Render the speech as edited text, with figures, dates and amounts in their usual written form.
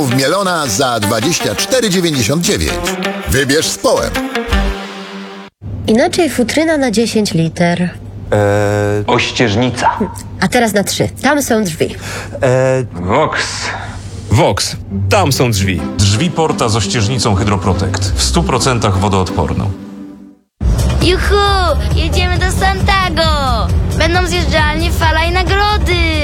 Mielona za 24,99. Wybierz z połem. Inaczej futryna na 10 liter. Ościeżnica. A teraz na 3. Tam są drzwi. Vox. Vox. Tam są drzwi. Drzwi porta z ościeżnicą Hydroprotect. W 100% wodoodporną. Juhu! Jedziemy do Santago! Będą zjeżdżalnie, fala i nagrody!